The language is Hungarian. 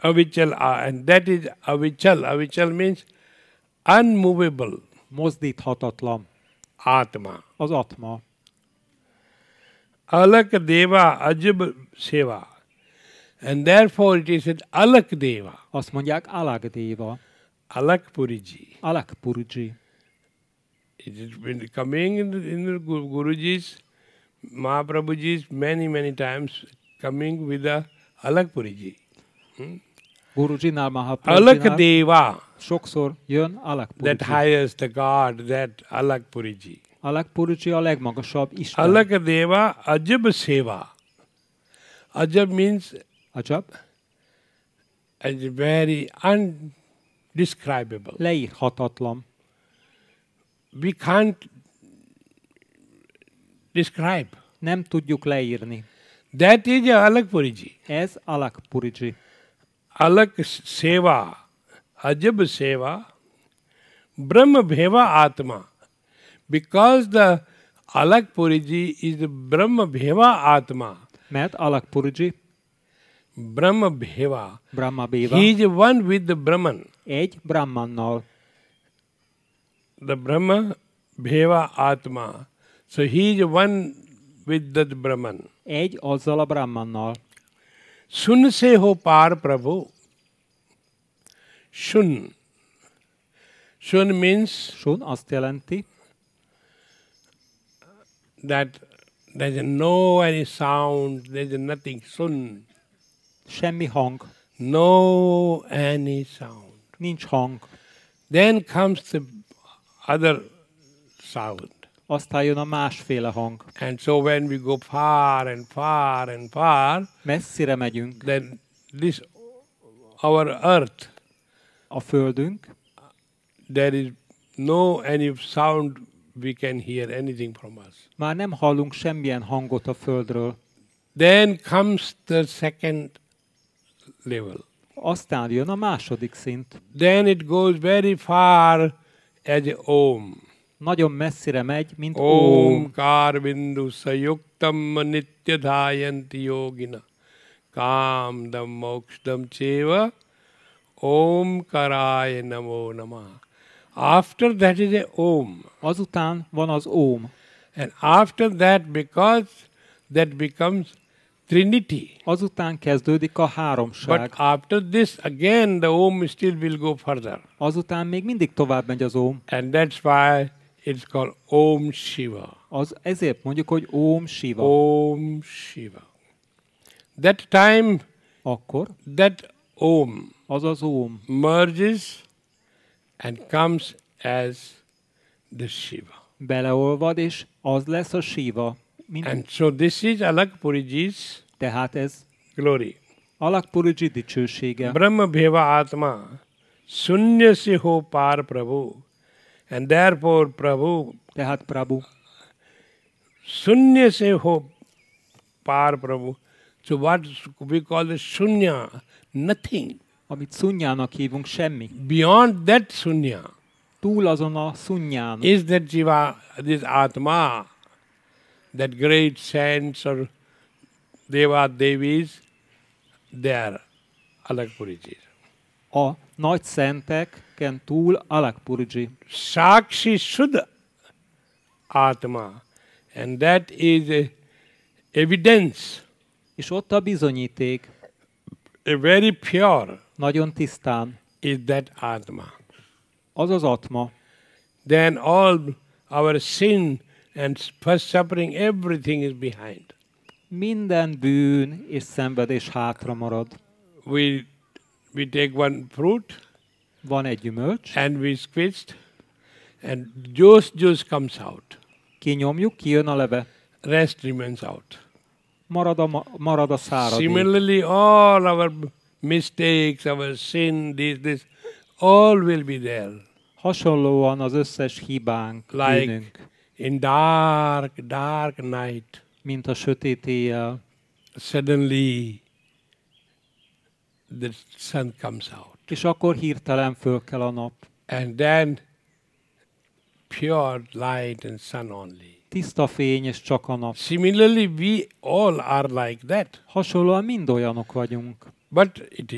Avichal, and that is avichal. Avichal means unmovable. Mozdíthatatlan. Atma. Az atma. Alak Deva Ajab Seva. And therefore it is said Alak Deva. Azt mondják Alakdeva. Alak Puriji. Alakpurji. It has been coming in the Guruji's, Mahaprabhuji's many times coming with the Alak Puriji. Gurujinál, Alak Mahaprabhujinál Deva. sokszor jön That Alakpurji. highest, the God, that Alak Puriji. Alakpurji a legmagasabb Isten. Alak Deva Ajab Seva. Ajab means Ajab. as very undescribable. Leírhatatlan. We can't describe. Nem tudjuk leírni. That is Alak Puriji. Ez Alakpurji. Alak Seva, Ajab Seva, Brahma Bheva Atma. Because the Alak Puriji is the Brahma Bheva Atma. Mert Alakpurji, Brahma Bheva. Brahma Béva, He is one with the Brahman. egy Brahmannal. The Brahma Bheva Atma. So he is one with that Brahman. Egy azzal a Brahmannal. Sun se ho par Prabhu. Shun. Shun means Sun azt jelenti, that there is no any sound, there is nothing. Sun. semmi hang, No any sound. nincs hang. Then comes the other sound. Aztán jön a másféle hang. And so when we go far and far and far, Messzire megyünk. then this, our earth, A földünk, there is no any sound we can hear anything from us. már nem hallunk semmilyen hangot a földről. Then comes the second level. Aztán jön a második szint. Then it goes very far as Om. Nagyon messzire megy, mint Om Óm. Karvindu Sayuktam Nityadhayanti Yogina Kamdam Mokshadam Cheva Om Karaya Namo Namah. After that is a Om. Azután van az Óm. And after that, because that becomes Trinity. Azután kezdődik a But háromság. after this, again the Om still will go further. Azután még mindig tovább megy az Óm. And that's why it's called Om Shiva. Ezért mondjuk, hogy Óm Siva. Om Shiva. That time, Akkor that Om az az Óm merges and comes as the Shiva. beleolvad, és az lesz a Siva. And so this is Alak Puriji's Tehát ez glory. Alakpurji dicsősége. Brahma Bheva Atma Sunya se ho par Prabhu. And therefore Prabhu Tehát Prabhu. Sunya se ho par Prabhu. So what we call the Sunya, nothing. Amit szunnyának hívunk, semmi. Beyond that Sunya Túl azon a szunnyán is that Jiva, this Atma, that great saints or Deva Devis, they are Alak Puriji. a nagy szenteken túl Alakpurji. Sakshi Shuddha Atma. And that is a evidence, És ott a bizonyíték, a very pure, nagyon tisztán, is that Atma. az az atma. Then all our sin and first suffering, everything is behind. Minden bűn és szenvedés hátra marad. We take one fruit Van egy gyümölcs, and we squeezed and juice comes out. kinyomjuk, kijön a leve, Rest remains out. marad a száradék. Similarly, all our mistakes, our sin, this, all will be there. Hasonlóan az összes hibánk, Like bűnünk, in dark night, mint a sötét éjjel, suddenly the sun comes out. és akkor hirtelen fölkel a nap. And then pure light and sun only. Tiszta fény, és csak a nap. Similarly, we all are like that. Hasonlóan mind olyanok vagyunk. But it